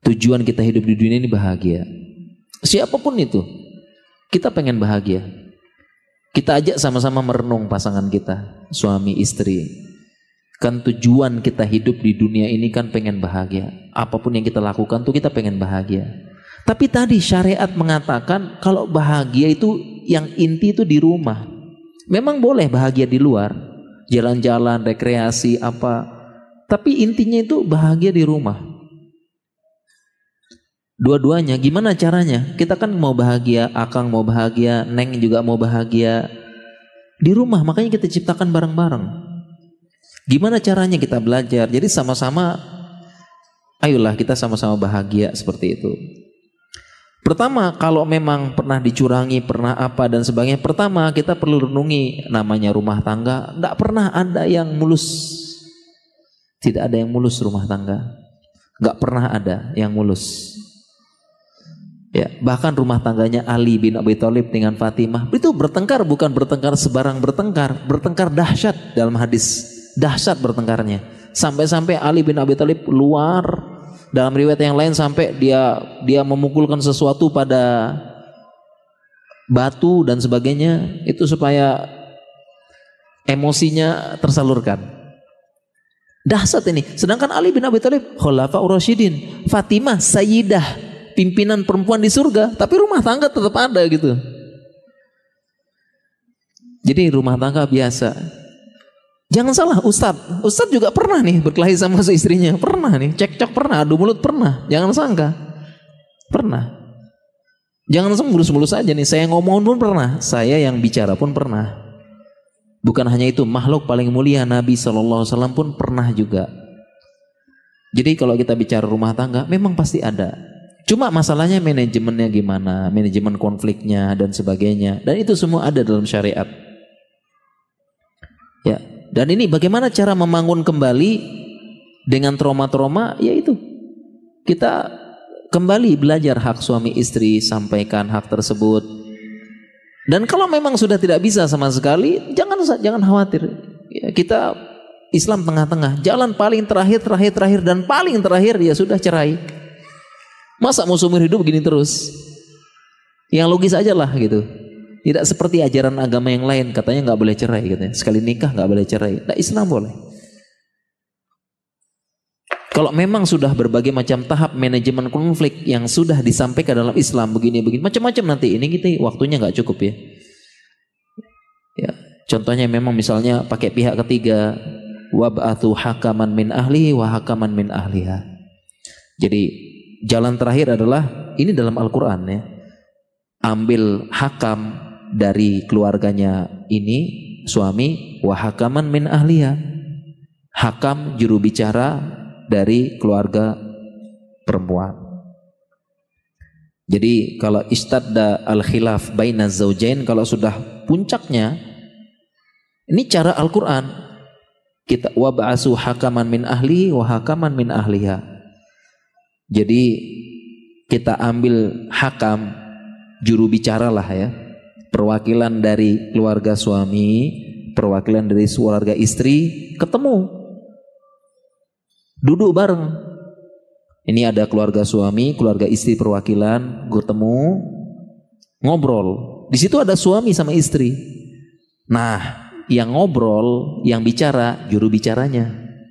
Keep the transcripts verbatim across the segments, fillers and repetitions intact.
Tujuan kita hidup di dunia ini bahagia. Siapapun itu, kita pengen bahagia. Kita ajak sama-sama merenung pasangan kita, suami istri. Kan tujuan kita hidup di dunia ini kan pengen bahagia. Apapun yang kita lakukan tuh kita pengen bahagia. Tapi tadi syariat mengatakan kalau bahagia itu yang inti itu di rumah. Memang boleh bahagia di luar, jalan-jalan, rekreasi apa. Tapi intinya itu bahagia di rumah. Dua-duanya gimana caranya? Kita kan mau bahagia, Akang mau bahagia, Neng juga mau bahagia di rumah, makanya kita ciptakan bareng-bareng. Gimana caranya kita belajar? Jadi sama-sama, ayolah kita sama-sama bahagia seperti itu. Pertama, kalau memang pernah dicurangi, pernah apa dan sebagainya, pertama kita perlu renungi namanya rumah tangga. Tidak pernah ada yang mulus. Tidak ada yang mulus rumah tangga. Tidak pernah ada yang mulus. Ya, bahkan rumah tangganya Ali bin Abi Thalib dengan Fatimah itu bertengkar, bukan bertengkar sebarang bertengkar, bertengkar dahsyat dalam hadis, dahsyat bertengkarnya. Sampai-sampai Ali bin Abi Thalib keluar, dalam riwayat yang lain sampai dia dia memukulkan sesuatu pada batu dan sebagainya, itu supaya emosinya tersalurkan. Dahsyat ini. Sedangkan Ali bin Abi Thalib Khulafaur Rasyidin, Fatimah Sayyidah, pimpinan perempuan di surga, tapi rumah tangga tetap ada gitu. Jadi rumah tangga biasa. Jangan salah, Ustadz, Ustadz juga pernah nih berkelahi sama istrinya, pernah nih, cekcok pernah, adu mulut pernah. Jangan sangka, pernah. Jangan langsung mulus-mulus aja nih. Saya ngomong pun pernah, saya yang bicara pun pernah. Bukan hanya itu, makhluk paling mulia Nabi shallallahu alaihi wasallam pun pernah juga. Jadi kalau kita bicara rumah tangga, memang pasti ada. Cuma masalahnya manajemennya gimana, manajemen konfliknya dan sebagainya. Dan itu semua ada dalam syariat. Ya, dan ini bagaimana cara membangun kembali dengan trauma-trauma, yaitu kita kembali belajar hak suami istri, sampaikan hak tersebut. Dan kalau memang sudah tidak bisa sama sekali, jangan jangan khawatir. Ya, kita Islam tengah-tengah, jalan paling terakhir, terakhir, terakhir dan paling terakhir ya sudah cerai. Masa mau seumur hidup begini terus? Yang logis aja lah gitu. Tidak seperti ajaran agama yang lain, katanya nggak boleh cerai katanya. Sekali nikah nggak boleh cerai. Nah, Islam boleh. Kalau memang sudah berbagai macam tahap manajemen konflik yang sudah disampaikan dalam Islam begini-begini, macam-macam nanti ini kita waktunya nggak cukup ya. Ya, contohnya memang misalnya pakai pihak ketiga, wab'athu hakaman min ahlihi wa hakaman min ahliha. Jadi jalan terakhir adalah ini dalam Al-Quran ya. Ambil hakam dari keluarganya ini suami, wa hakaman min ahliha. Hakam juru bicara dari keluarga perempuan. Jadi kalau istadda al-khilaf baina zaujain, kalau sudah puncaknya, ini cara Al-Quran. Kita wa ba'asu hakaman min ahlihi wa hakaman min ahliha. Jadi kita ambil hakam, juru bicara lah ya, perwakilan dari keluarga suami, perwakilan dari keluarga istri, ketemu, duduk bareng. Ini ada keluarga suami, keluarga istri perwakilan, ketemu, ngobrol. Di situ ada suami sama istri. Nah, yang ngobrol, yang bicara, juru bicaranya.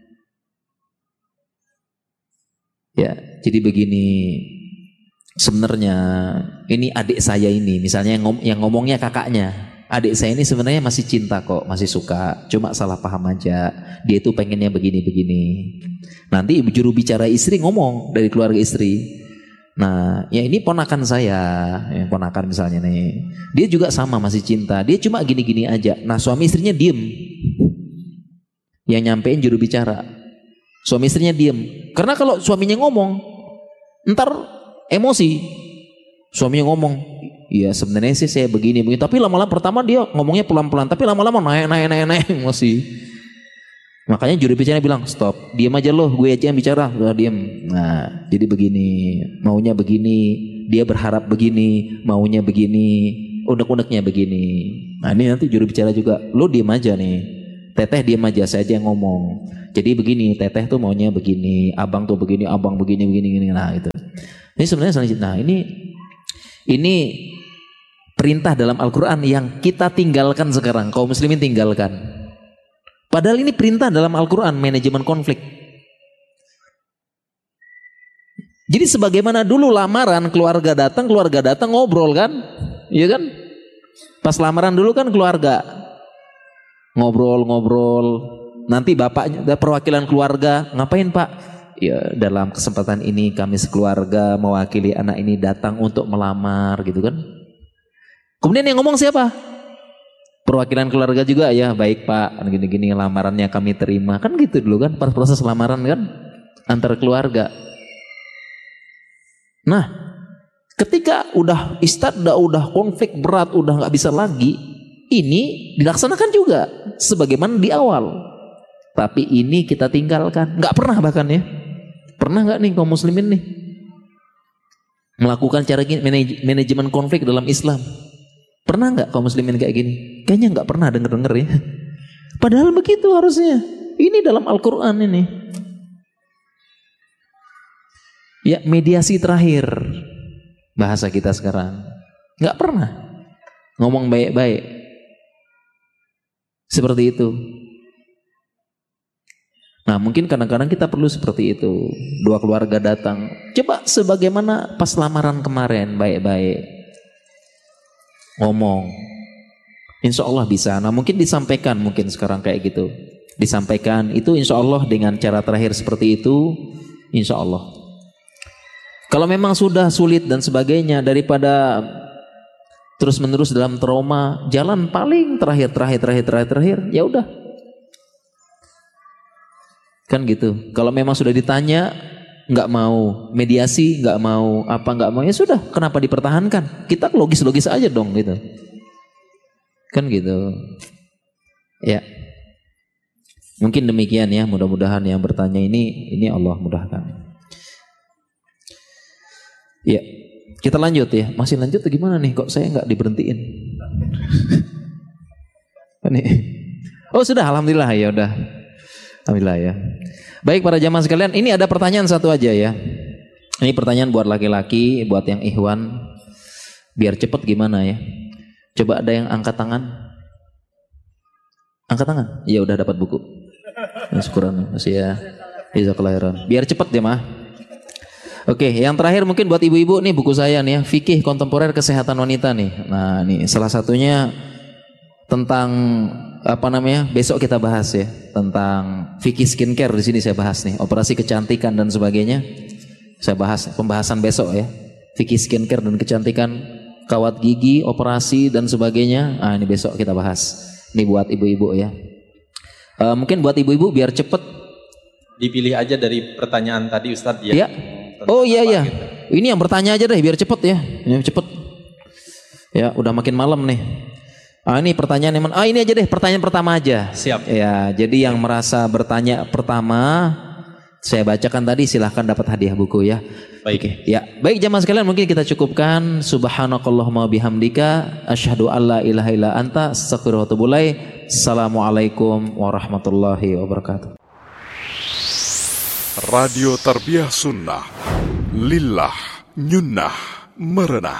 Ya, jadi begini, sebenarnya ini adik saya ini, misalnya yang, ngom yang ngomongnya kakaknya, adik saya ini sebenarnya masih cinta kok, masih suka, cuma salah paham aja, dia itu pengennya begini-begini. Nanti ibu juru bicara istri ngomong dari keluarga istri, nah ya ini ponakan saya, ya, ponakan misalnya nih, dia juga sama masih cinta, dia cuma gini-gini aja. Nah suami istrinya diem, yang nyampein juru bicara. Suami istrinya diem. Karena kalau suaminya ngomong, ntar emosi. Suaminya ngomong, iya sebenarnya sih saya begini begini. Tapi lama-lama pertama dia ngomongnya pelan-pelan. Tapi lama-lama naik naik naik naik emosi. Makanya juru bicara bilang stop, diam aja loh, gue aja yang bicara. Udah diem. Nah jadi begini, maunya begini, dia berharap begini, maunya begini, unek-uneknya begini. Nah ini nanti juru bicara juga, lo diem aja nih. Teteh diam aja, saya aja yang ngomong. Jadi begini, teteh tuh maunya begini, abang tuh begini, abang begini, begini, begini. Nah itu. Ini sebenarnya saling cinta. Nah, ini ini perintah dalam Al-Quran yang kita tinggalkan sekarang, kaum muslimin tinggalkan. Padahal ini perintah dalam Al-Quran, manajemen konflik. Jadi sebagaimana dulu lamaran, keluarga datang, keluarga datang ngobrol kan, iya kan? Pas lamaran dulu kan keluarga ngobrol-ngobrol. Nanti bapaknya, perwakilan keluarga, ngapain Pak? Ya dalam kesempatan ini kami sekeluarga mewakili anak ini datang untuk melamar gitu kan. Kemudian yang ngomong siapa? Perwakilan keluarga juga, ya baik Pak, gini-gini lamarannya kami terima. Kan gitu dulu kan, pas proses lamaran kan antar keluarga. Nah, ketika udah istad, udah, udah konflik berat, udah nggak bisa lagi, ini dilaksanakan juga sebagaimana di awal. Tapi ini kita tinggalkan, nggak pernah bahkan ya. Pernah nggak nih kaum muslimin nih melakukan cara gini, manaj manajemen konflik dalam Islam? Pernah nggak kaum muslimin kayak gini? Kayaknya nggak pernah denger-denger ya. Padahal begitu harusnya. Ini dalam Al-Quran ini. Ya mediasi terakhir bahasa kita sekarang. Nggak pernah ngomong baik-baik seperti itu. Nah mungkin kadang-kadang kita perlu seperti itu. Dua keluarga datang, coba sebagaimana pas lamaran kemarin, baik-baik ngomong, insya Allah bisa. Nah mungkin disampaikan, mungkin sekarang kayak gitu disampaikan itu, insya Allah dengan cara terakhir seperti itu, insya Allah. Kalau memang sudah sulit dan sebagainya, daripada terus menerus dalam trauma, jalan paling terakhir terakhir terakhir terakhir terakhir ya udah kan gitu. Kalau memang sudah ditanya nggak mau, mediasi nggak mau, apa nggak mau, ya sudah, kenapa dipertahankan? Kita logis-logis aja dong gitu kan gitu ya. Mungkin demikian ya, mudah-mudahan yang bertanya ini ini Allah mudahkan. Ya, kita lanjut ya. Masih lanjut atau gimana nih? Kok saya nggak diberhentiin? Nih. Oh sudah, alhamdulillah ya udah. Alhamdulillah ya. Baik para jamaah sekalian, ini ada pertanyaan satu aja ya. Ini pertanyaan buat laki-laki, buat yang ikhwan. Biar cepet gimana ya? Coba ada yang angkat tangan. Angkat tangan. Ya udah dapat buku. Syukuran masih ya. Jazakallahu khairan. Biar cepet ya mah. Oke, yang terakhir mungkin buat ibu-ibu nih, buku saya nih ya, Fikih Kontemporer Kesehatan Wanita nih. Nah, nih salah satunya tentang apa namanya? Besok kita bahas ya, tentang fikih skincare. Di sini saya bahas nih, operasi kecantikan dan sebagainya. Saya bahas pembahasan besok ya. Fikih skincare dan kecantikan, kawat gigi, operasi dan sebagainya. Ah, ini besok kita bahas. Ini buat ibu-ibu ya. Uh, mungkin buat ibu-ibu biar cepet dipilih aja dari pertanyaan tadi Ustadz ya. Ya. Oh iya iya. Gitu. Ini yang bertanya aja deh biar cepet ya. Ya cepet. Ya udah makin malam nih. Ah ini pertanyaan yang ah ini aja deh, pertanyaan pertama aja. Siap. Ya, jadi yang merasa bertanya pertama saya bacakan tadi, silahkan dapat hadiah buku ya. Baik. Oke. Ya, baik jamaah sekalian, mungkin kita cukupkan. Subhanakallahumma bihamdika asyhadu alla ilaha illa anta astaghfiruka wa atubu ilaik. Assalamualaikum warahmatullahi wabarakatuh. Radio Tarbiyah Sunnah, Lillah, Nyunnah, Merenah.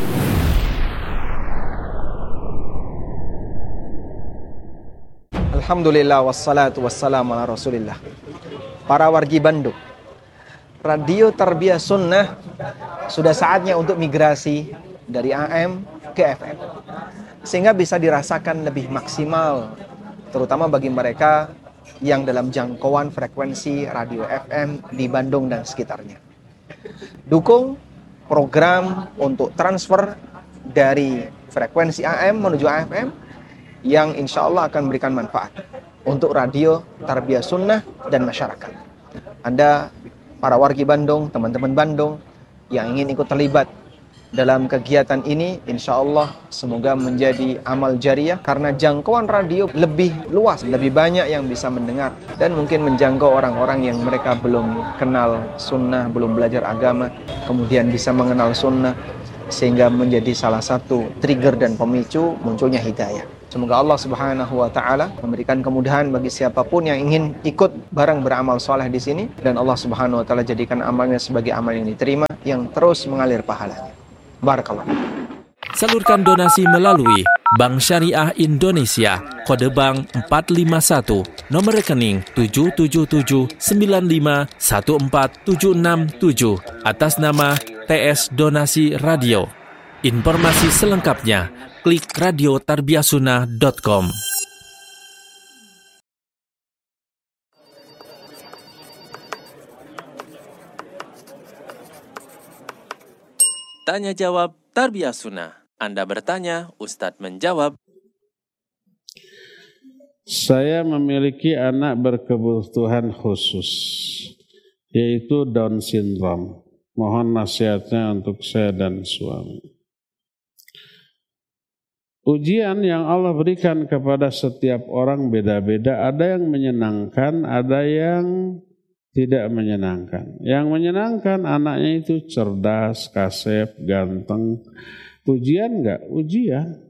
Alhamdulillah wassalatu wassalamu ala rasulillah. Para wargi Bandung, Radio Tarbiyah Sunnah sudah saatnya untuk migrasi dari A M ke F M, sehingga bisa dirasakan lebih maksimal, terutama bagi mereka yang dalam jangkauan frekuensi radio F M di Bandung dan sekitarnya. Dukung program untuk transfer dari frekuensi A M menuju A F M yang insya Allah akan memberikan manfaat untuk radio Tarbiyah Sunnah dan masyarakat. Anda, para wargi Bandung, teman-teman Bandung yang ingin ikut terlibat dalam kegiatan ini, insya Allah semoga menjadi amal jariah, karena jangkauan radio lebih luas, lebih banyak yang bisa mendengar, dan mungkin menjangkau orang-orang yang mereka belum kenal sunnah, belum belajar agama, kemudian bisa mengenal sunnah, sehingga menjadi salah satu trigger dan pemicu munculnya hidayah. Semoga Allah Subhanahu wa taala memberikan kemudahan bagi siapapun yang ingin ikut bareng beramal soleh di sini, dan Allah Subhanahu wa taala jadikan amalnya sebagai amal yang diterima yang terus mengalir pahalanya. Barakallah. Salurkan donasi melalui Bank Syariah Indonesia, kode bank empat lima satu, nomor rekening tujuh tujuh tujuh sembilan lima satu empat tujuh enam tujuh, atas nama T S Donasi Radio. Informasi selengkapnya klik radio tarbiyah sunnah dot com. Tanya jawab Tarbiyah Sunnah. Anda bertanya, Ustadz menjawab. Saya memiliki anak berkebutuhan khusus, yaitu Down syndrome. Mohon nasihatnya untuk saya dan suami. Ujian yang Allah berikan kepada setiap orang beda-beda. Ada yang menyenangkan, ada yang tidak menyenangkan. Yang menyenangkan anaknya itu cerdas, kasep, ganteng. Ujian enggak? Ujian.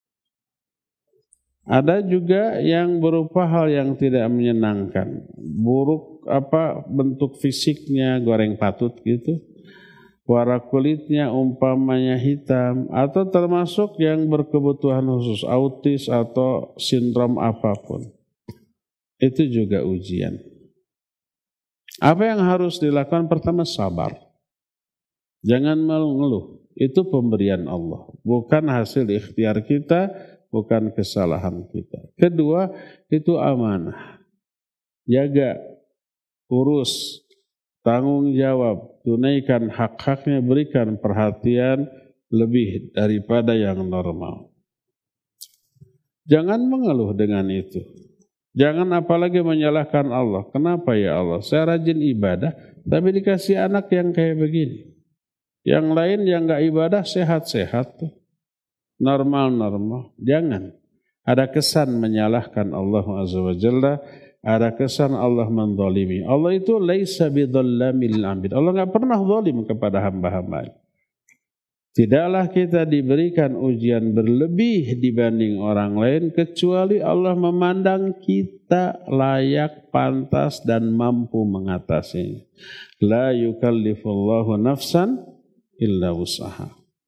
Ada juga yang berupa hal yang tidak menyenangkan. Buruk apa bentuk fisiknya, goreng patut gitu. Warna kulitnya umpamanya hitam, atau termasuk yang berkebutuhan khusus, autis atau sindrom apapun. Itu juga ujian. Apa yang harus dilakukan? Pertama, sabar. Jangan mengeluh. Itu pemberian Allah, bukan hasil ikhtiar kita, bukan kesalahan kita. Kedua, itu amanah. Jaga, urus, tanggung jawab, tunaikan hak-haknya, berikan perhatian lebih daripada yang normal. Jangan mengeluh dengan itu. Jangan apalagi menyalahkan Allah. Kenapa ya Allah? Saya rajin ibadah, tapi dikasih anak yang kayak begini. Yang lain yang gak ibadah sehat-sehat tuh. Normal-normal. Jangan. Ada kesan menyalahkan Allah Azza wa Jalla. Ada kesan Allah menzalimi. Allah itu laisa bidhallamil abid. Allah gak pernah zalim kepada hamba-hamba. Tidaklah kita diberikan ujian berlebih dibanding orang lain, kecuali Allah memandang kita layak, pantas, dan mampu mengatasinya. La yukallifullahu nafsan illa usaha.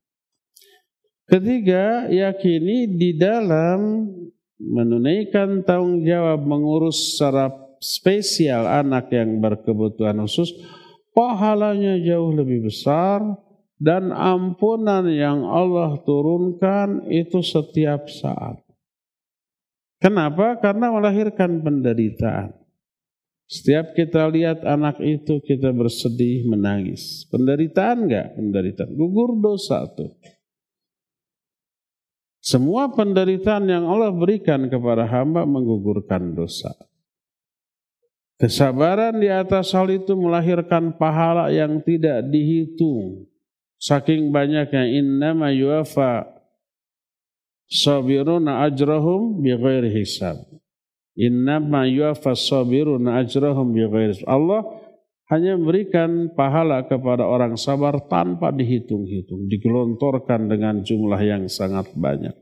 Ketiga, yakini di dalam menunaikan tanggung jawab mengurus secara spesial anak yang berkebutuhan khusus, pahalanya jauh lebih besar, dan ampunan yang Allah turunkan itu setiap saat. Kenapa? Karena melahirkan penderitaan. Setiap kita lihat anak itu, kita bersedih, menangis. Penderitaan enggak? Penderitaan. Gugur dosa tuh. Semua penderitaan yang Allah berikan kepada hamba menggugurkan dosa. Kesabaran di atas hal itu melahirkan pahala yang tidak dihitung. Saking banyaknya, innama yuwafa sabiruna ajrahum bighairi hisab. Innama yuwaffas sabiruna ajrahum bighairi hisab. Allah hanya memberikan pahala kepada orang sabar tanpa dihitung-hitung, digelontorkan dengan jumlah yang sangat banyak.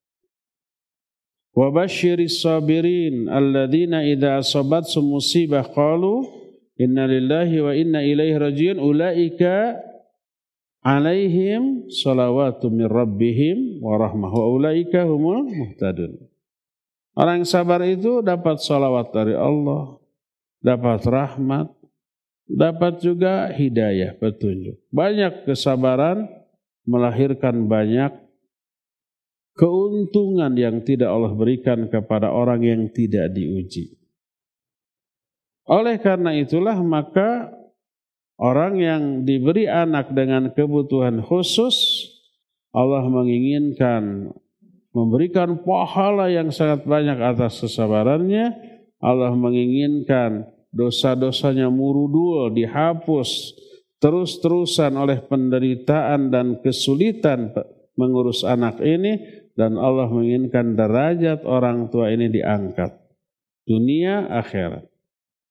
Wa basyiris sabirin alladzina idza asabathum musibah qalu inna lillahi wa inna ilaihi raji'un ulaika alaihim salawatu min rabbihim wa rahmah wa ulaika humul muhtadun. Orang yang sabar itu dapat salawat dari Allah, dapat rahmat, dapat juga hidayah, petunjuk. Banyak kesabaran melahirkan banyak keuntungan yang tidak Allah berikan kepada orang yang tidak diuji. Oleh karena itulah maka orang yang diberi anak dengan kebutuhan khusus, Allah menginginkan memberikan pahala yang sangat banyak atas kesabarannya. Allah menginginkan dosa-dosanya murudul, dihapus terus-terusan oleh penderitaan dan kesulitan mengurus anak ini. Dan Allah menginginkan derajat orang tua ini diangkat. Dunia, akhirat.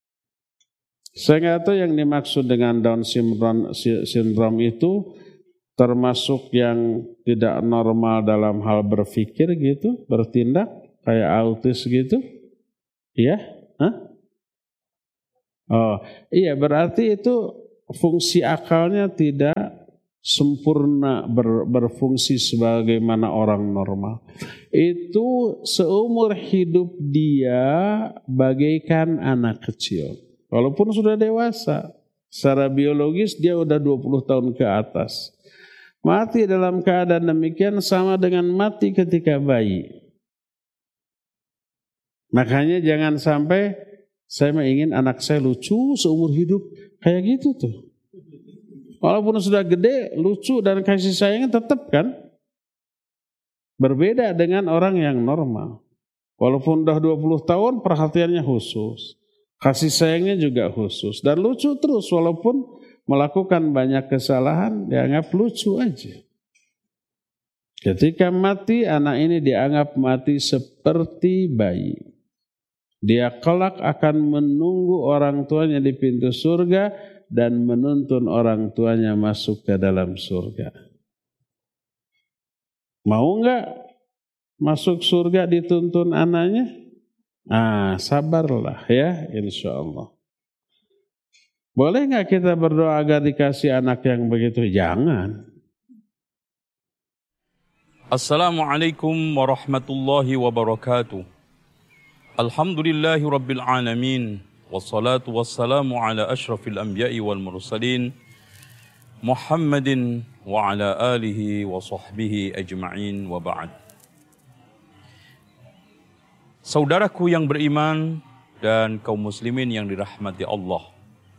Saya nggak tahu yang dimaksud dengan Down syndrome itu termasuk yang tidak normal dalam hal berpikir gitu, bertindak kayak autis gitu? Iya? Hah? Oh, iya berarti itu fungsi akalnya tidak sempurna ber, berfungsi sebagaimana orang normal. Itu seumur hidup dia bagaikan anak kecil. Walaupun sudah dewasa, secara biologis dia udah dua puluh tahun ke atas. Mati dalam keadaan demikian sama dengan mati ketika bayi. Makanya jangan sampai saya ingin anak saya lucu seumur hidup. Kayak gitu tuh. Walaupun sudah gede, lucu dan kasih sayangnya tetap kan. Berbeda dengan orang yang normal. Walaupun udah dua puluh tahun perhatiannya khusus. Kasih sayangnya juga khusus. Dan lucu terus walaupun melakukan banyak kesalahan dianggap lucu aja. Ketika mati anak ini dianggap mati seperti bayi. Dia kelak akan menunggu orang tuanya di pintu surga dan menuntun orang tuanya masuk ke dalam surga. Mau enggak masuk surga dituntun anaknya? Ah, sabarlah ya, insya Allah. Boleh enggak kita berdoa agar dikasih anak yang begitu? Jangan. Assalamualaikum warahmatullahi wabarakatuh. Alhamdulillahi rabbil alamin. Wassalatu wassalamu ala ashrafil anbiya'i wal mursalin Muhammadin wa ala alihi wa sahbihi ajma'in wa ba'd. Saudaraku yang beriman dan kaum muslimin yang dirahmati Allah.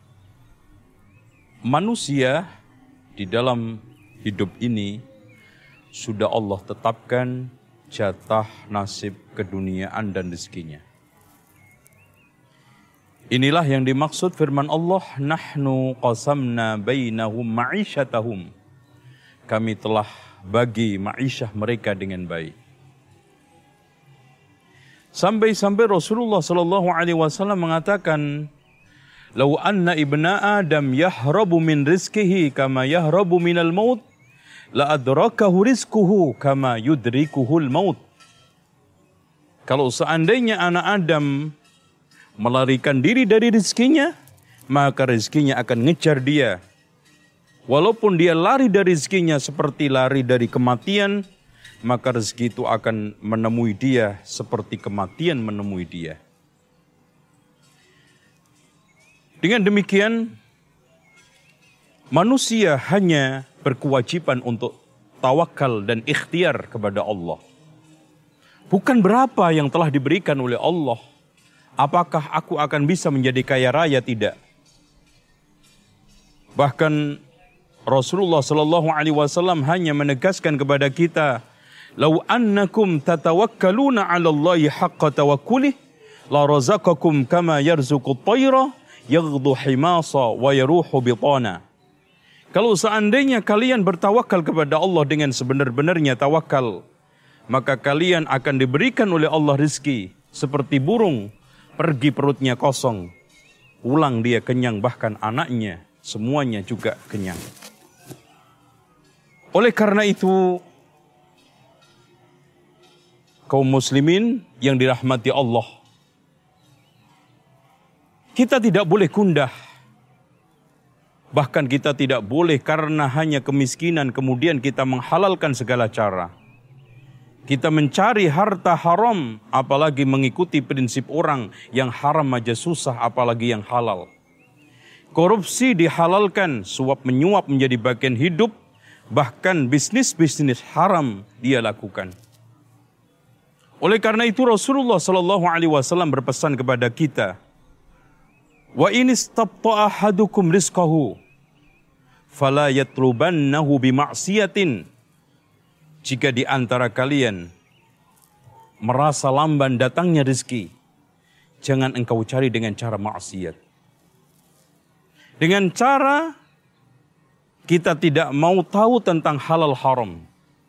Manusia di dalam hidup ini sudah Allah tetapkan jatah nasib keduniaan dan rezekinya. Inilah yang dimaksud firman Allah, nahnu qasamna bainahum ma'isyatahum. Kami telah bagi ma'isyah mereka dengan baik. Sampai-sampai Rasulullah sallallahu alaihi wasallam mengatakan, "Lau anna ibna Adam yahrabu min rizkihi kama yahrabu minal maut, la adrakahu rizquhu kama yudrikuhul maut." Kalau seandainya anak Adam melarikan diri dari rezekinya, maka rezekinya akan ngejar dia. Walaupun dia lari dari rezekinya seperti lari dari kematian, maka rezeki itu akan menemui dia seperti kematian menemui dia. Dengan demikian, manusia hanya berkewajiban untuk tawakal dan ikhtiar kepada Allah. Bukan berapa yang telah diberikan oleh Allah. Apakah aku akan bisa menjadi kaya raya? Tidak. Bahkan Rasulullah sallallahu alaihi wasallam hanya menegaskan kepada kita, "Lau annakum tatawakkaluna 'ala Allahi haqqa tawakkulih, la razaqakum kama yarzuqut tayra yaghdu himasa wa yaruhu bitana." Kalau seandainya kalian bertawakal kepada Allah dengan sebenar-benarnya tawakal, maka kalian akan diberikan oleh Allah rezeki seperti burung pergi perutnya kosong, pulang dia kenyang, bahkan anaknya semuanya juga kenyang. Oleh karena itu, kaum muslimin yang dirahmati Allah, kita tidak boleh kundah. Bahkan kita tidak boleh karena hanya kemiskinan kemudian kita menghalalkan segala cara. Kita mencari harta haram, apalagi mengikuti prinsip orang yang haram aja susah, apalagi yang halal. Korupsi dihalalkan, suap menyuap menjadi bagian hidup, bahkan bisnis-bisnis haram dia lakukan. Oleh karena itu Rasulullah sallallahu alaihi wasallam berpesan kepada kita, "Wa in istabta'a ahadukum rizqahu fala yatlubannahu bima'siyatin." Jika di antara kalian merasa lamban datangnya rezeki, jangan engkau cari dengan cara maksiat. Dengan cara kita tidak mau tahu tentang halal haram.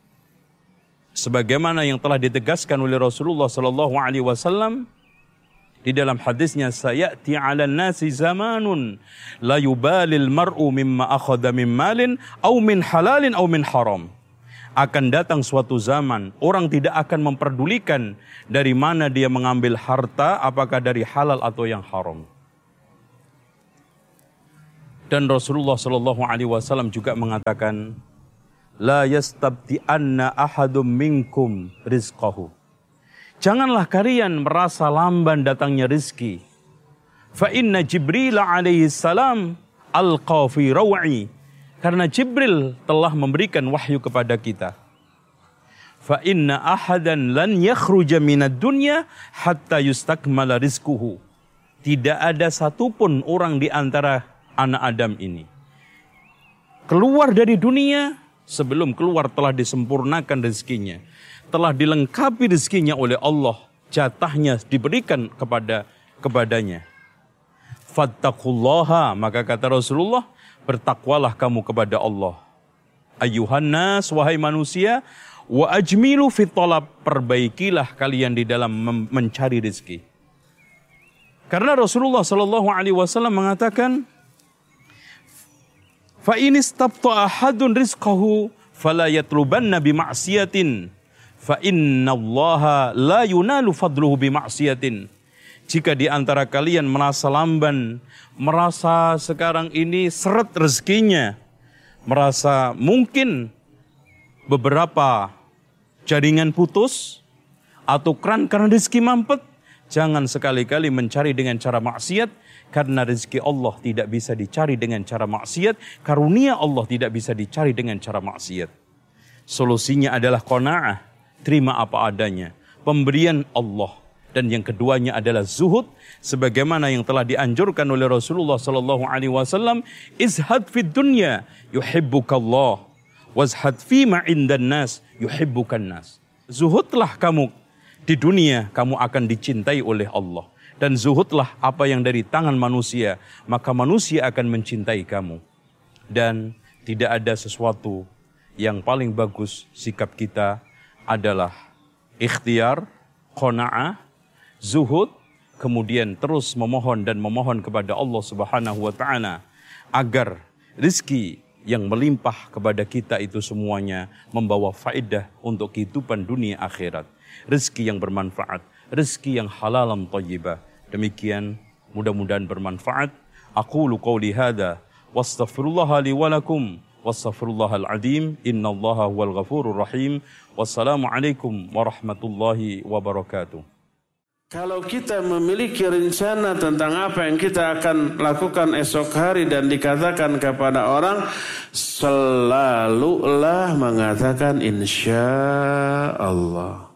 Sebagaimana yang telah ditegaskan oleh Rasulullah sallallahu alaihi wasallam, Di dalam hadisnya, sayati 'alan nasi zamanun la yubalil mar'u mimma akhadha min malin au min halalin au min haram. Akan datang suatu zaman orang tidak akan memperdulikan dari mana dia mengambil harta, apakah dari halal atau yang haram. Dan Rasulullah sallallahu alaihi wasallam juga mengatakan, la yastabti'anna ahadum minkum rizqahu. Janganlah kalian merasa lamban datangnya rizki. Fa inna Jibril alaihi salam alqa fi raw'i. Karena Jibril telah memberikan wahyu kepada kita. Fa inna ahadan lan yakhruja minad dunya hatta yustakmala rizquhu. Tidak ada satupun orang di antara anak Adam ini keluar dari dunia sebelum keluar telah disempurnakan rezekinya. Telah dilengkapi rezekinya oleh Allah, jatahnya diberikan kepada kepadanya. Fattaqullaha, maka kata Rasulullah, bertakwalah kamu kepada Allah. Ayuhan nas, wahai manusia, wa ajmilu fit talab, perbaikilah kalian di dalam mencari rezeki. Karena Rasulullah sallallahu alaihi wasallam mengatakan, fa in istabta ahadun rizqahu fala yatlubanna bi ma'siyatin. Fa innallaha la yunalu fadluhu bi ma'siyatin. Jika di antara kalian merasa lamban, merasa sekarang ini seret rezekinya, merasa mungkin beberapa jaringan putus atau keran-keran rezeki mampet, jangan sekali-kali mencari dengan cara maksiat, karena rezeki Allah tidak bisa dicari dengan cara maksiat, karunia Allah tidak bisa dicari dengan cara maksiat. Solusinya adalah qanaah, terima apa adanya, pemberian Allah. Dan yang keduanya adalah zuhud, sebagaimana yang telah dianjurkan oleh Rasulullah sallallahu alaihi wasallam, izhad fid dunya yuhibbukallah, wazhad fima indan nas yuhibbukan nas. Zuhudlah kamu di dunia, kamu akan dicintai oleh Allah. Dan zuhudlah apa yang dari tangan manusia, maka manusia akan mencintai kamu. Dan tidak ada sesuatu yang paling bagus sikap kita adalah ikhtiar, qanaah, zuhud, kemudian terus memohon dan memohon kepada Allah Subhanahu wa taala agar rezeki yang melimpah kepada kita itu semuanya membawa faedah untuk kehidupan dunia akhirat. Rezeki yang bermanfaat, rezeki yang halalan thayyibah. Demikian, mudah-mudahan bermanfaat. Aqulu qouli hadza wastaghfirullaha li wa lakum. Wastaghfirullahal azim, innallaha huwal ghafurur rahim. Wassalamualaikum warahmatullahi wabarakatuh. Kalau kita memiliki rencana tentang apa yang kita akan lakukan esok hari dan dikatakan kepada orang, selalulah mengatakan insya Allah.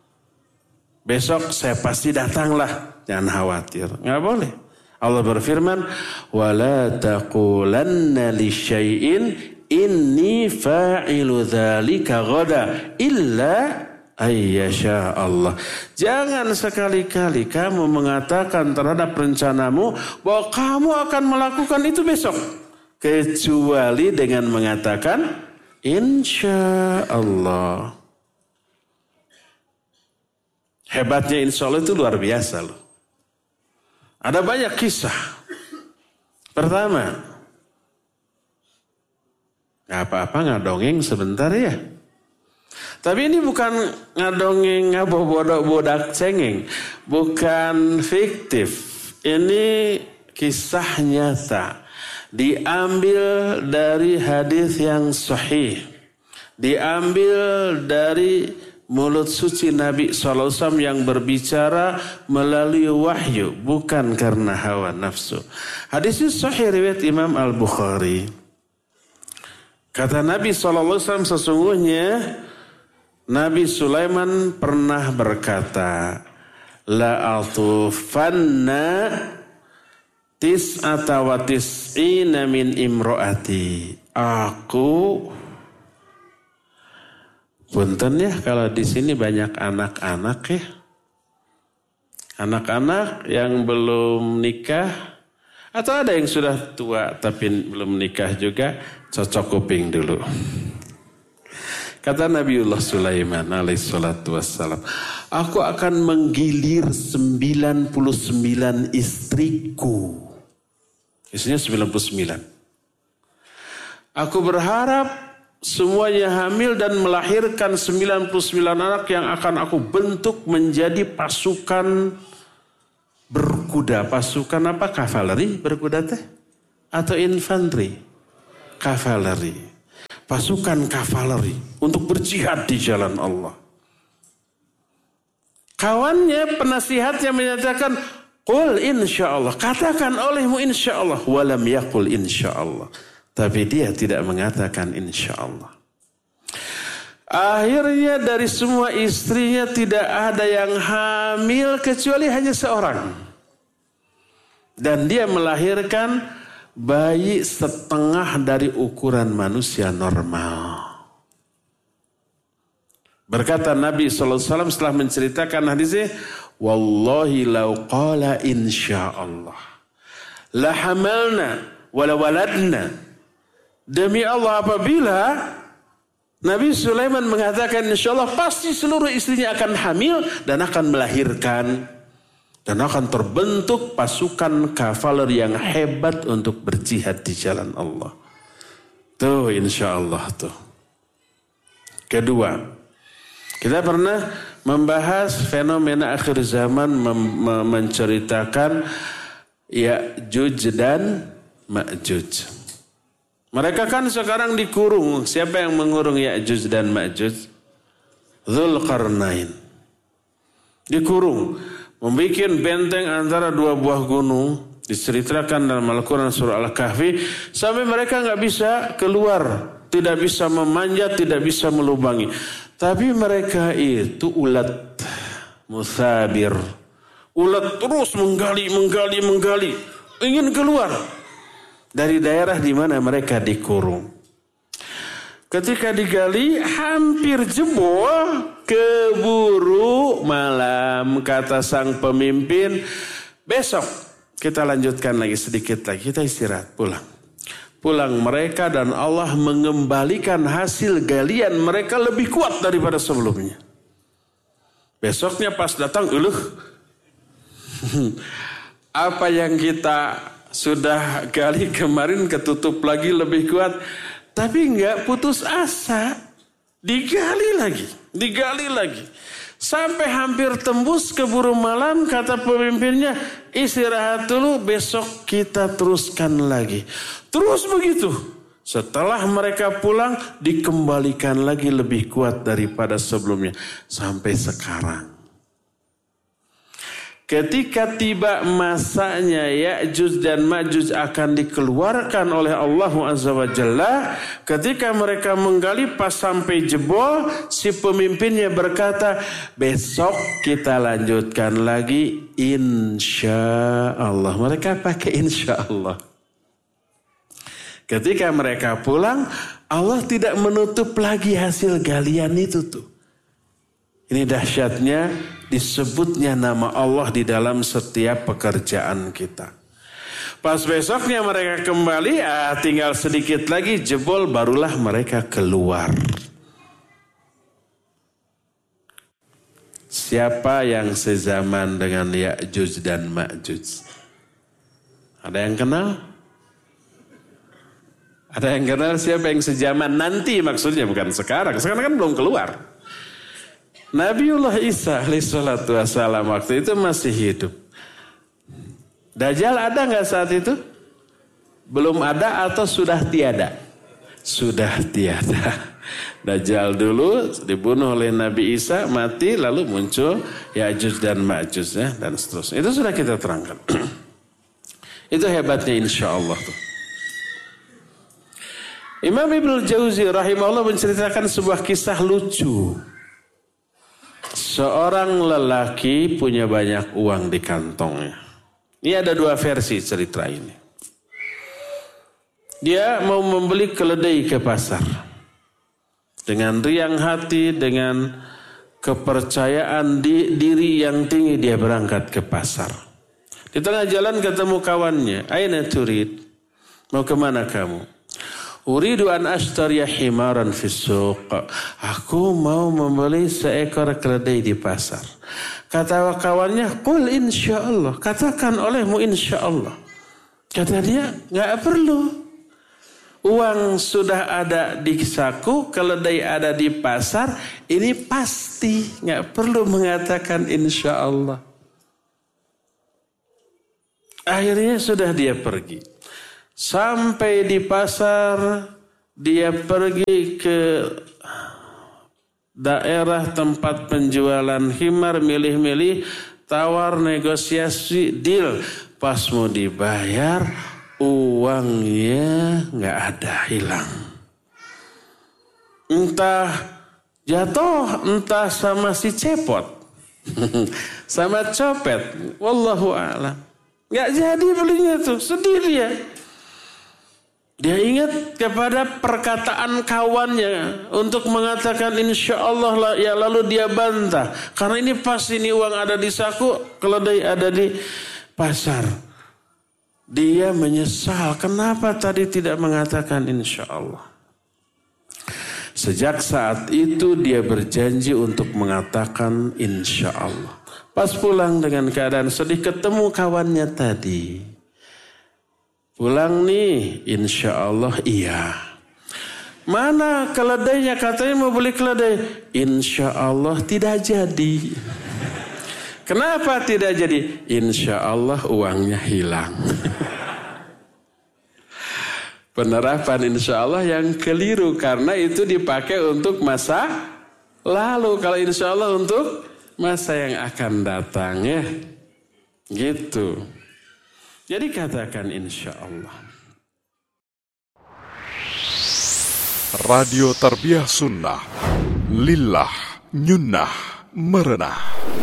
Besok saya pasti datanglah, jangan khawatir. Nggak boleh. Allah berfirman, wala taqulanna li syai'in inni fa'ilu dzalika ghada illa ayyasha Allah. Jangan sekali-kali kamu mengatakan terhadap rencanamu bahwa kamu akan melakukan itu besok, kecuali dengan mengatakan insya Allah. Hebatnya insya Allah itu luar biasa loh. Ada banyak kisah. Pertama, nggak apa-apa ngadongeng sebentar ya. Tapi ini bukan ngadongeng ngabobodak cengeng, bukan fiktif. Ini kisah nyata, diambil dari hadis yang sahih, diambil dari mulut suci Nabi shallallahu alaihi wasallam yang berbicara melalui wahyu, bukan karena hawa nafsu. Hadis ini sahih riwayat Imam Al-Bukhari. Kata Nabi shallallahu alaihi wasallam, sesungguhnya Nabi Sulaiman pernah berkata, la atufanna tis'ata wa tis'ina min imro'ati. Aku, punten ya kalau di sini banyak anak-anak ya. Anak-anak yang belum nikah, atau ada yang sudah tua tapi belum nikah juga, cocok kuping dulu. Kata Nabiullah Sulaiman alaihissalatu wassalam, aku akan menggilir sembilan puluh sembilan istriku. Istrinya sembilan puluh sembilan. Aku berharap semuanya hamil dan melahirkan sembilan puluh sembilan anak yang akan aku bentuk menjadi pasukan berkuda. Pasukan apa? Kavaleri berkuda teh? Atau infanteri? Kavaleri. Pasukan kavaleri untuk berjihad di jalan Allah. Kawannya, penasihatnya menyatakan, qul insyaallah, katakan olehmu insyaallah. Walam yaqul insyaallah. Tapi dia tidak mengatakan insyaallah. Akhirnya dari semua istrinya tidak ada yang hamil kecuali hanya seorang. Dan dia melahirkan bayi setengah dari ukuran manusia normal. Berkata Nabi shallallahu alaihi wasallam setelah menceritakan hadisnya, wallahi law qala insyaallah la hamalna wala waladna. Demi Allah, apabila Nabi Sulaiman mengatakan insyaallah, pasti seluruh istrinya akan hamil dan akan melahirkan. Dan akan terbentuk pasukan kavaleri yang hebat untuk berjihad di jalan Allah. Tuh insyaallah tuh. Kedua, kita pernah membahas fenomena akhir zaman mem- menceritakan Ya'juj dan Ma'juj. Mereka kan sekarang dikurung. Siapa yang mengurung Ya'juj dan Ma'juj? Dzulqarnain. Dikurung. Membikin benteng antara dua buah gunung. Diceritakan dalam Al-Quran surah Al-Kahfi. Sampai mereka nggak bisa keluar. Tidak bisa memanjat, tidak bisa melubangi. Tapi mereka itu ulat musabir. Ulat terus menggali, menggali, menggali. Ingin keluar dari daerah di mana mereka dikurung. Ketika digali hampir jebol, keburu malam, kata sang pemimpin, besok kita lanjutkan lagi sedikit lagi, kita istirahat, pulang. Pulang mereka dan Allah mengembalikan hasil galian mereka lebih kuat daripada sebelumnya. Besoknya pas datang, uluh, apa yang kita sudah gali kemarin ketutup lagi lebih kuat. Tapi enggak putus asa. Digali lagi. Digali lagi. Sampai hampir tembus keburu malam, kata pemimpinnya, istirahat dulu, besok kita teruskan lagi. Terus begitu. Setelah mereka pulang, dikembalikan lagi lebih kuat daripada sebelumnya. Sampai sekarang. Ketika tiba masanya Ya'juj dan Ma'juj akan dikeluarkan oleh Allah Azza wa Jalla, ketika mereka menggali pas sampai jebol, si pemimpinnya berkata, besok kita lanjutkan lagi insya Allah. Mereka pakai insya Allah. Ketika mereka pulang, Allah tidak menutup lagi hasil galian itu tuh. Ini dahsyatnya disebutnya nama Allah di dalam setiap pekerjaan kita. Pas besoknya mereka kembali, ah, tinggal sedikit lagi jebol, barulah mereka keluar. Siapa yang sezaman dengan Ya'juj dan Ma'juj? Ada yang kenal? Ada yang kenal siapa yang sezaman nanti, maksudnya bukan sekarang. Sekarang kan belum keluar. Nabiullah Isa alaihissalatu wassalam waktu itu masih hidup. Dajjal ada nggak saat itu? Belum ada atau sudah tiada? Sudah tiada. Dajjal dulu dibunuh oleh Nabi Isa, mati, lalu muncul Ya'juj dan Ma'juj, ya, dan seterusnya. Itu sudah kita terangkan. Itu hebatnya insya Allah tuh. Imam Ibnul Jauzi rahimahullah menceritakan sebuah kisah lucu. Seorang lelaki punya banyak uang di kantongnya. Ini ada dua versi cerita ini. Dia mau membeli keledai ke pasar. Dengan riang hati, dengan kepercayaan di, diri yang tinggi, dia berangkat ke pasar. Di tengah jalan ketemu kawannya. Aina turid? Mau kemana kamu? Uridu an ashtariya himaran fis suq. Aku mau membeli seekor keledai di pasar. Kata kawannya, qul insyaallah. Katakan olehmu insyaallah. Kata dia, enggak perlu. Uang sudah ada di saku, keledai ada di pasar, ini pasti, enggak perlu mengatakan insyaallah. Akhirnya sudah dia pergi. Sampai di pasar, dia pergi ke daerah tempat penjualan himar, milih-milih, tawar, negosiasi, deal. Pas mau dibayar, uangnya nggak ada, hilang. Entah jatuh, entah sama si cepot, sama copet. Wallahu a'lam. Nggak jadi belinya tuh, sedih dia. Dia ingat kepada perkataan kawannya untuk mengatakan insya Allah, ya lalu dia bantah. Karena ini pas ini uang ada di saku, keledai ada di pasar. Dia menyesal, kenapa tadi tidak mengatakan insya Allah. Sejak saat itu dia berjanji untuk mengatakan insya Allah. Pas pulang dengan keadaan sedih ketemu kawannya tadi. Pulang nih, insya Allah iya. Mana keledainya? Katanya mau beli keledai. Insya Allah tidak jadi. Kenapa tidak jadi? Insya Allah uangnya hilang. Penerapan insya Allah yang keliru. Karena itu dipakai untuk masa lalu. Kalau insya Allah untuk masa yang akan datang ya. Gitu. Jadi katakan insya Allah. Radio Tarbiyah Sunnah. Lillah nyunnah merenah.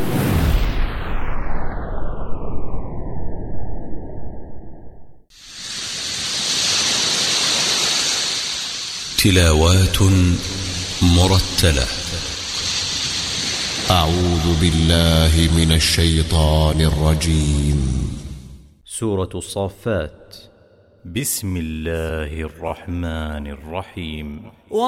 تلاوات مرتلة. أعوذ بالله من الشيطان الرجيم. سورة الصافات. بسم الله الرحمن الرحيم.